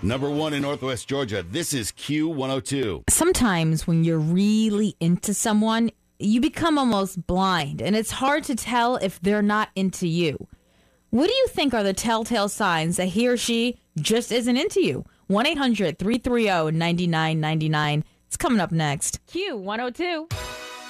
Number 1 in Northwest Georgia. This is Q102. Sometimes when you're really into someone, you become almost blind, and it's hard to tell if they're not into you. What do you think are the telltale signs that he or she just isn't into you? 1-800-330-9999. It's coming up next. Q102.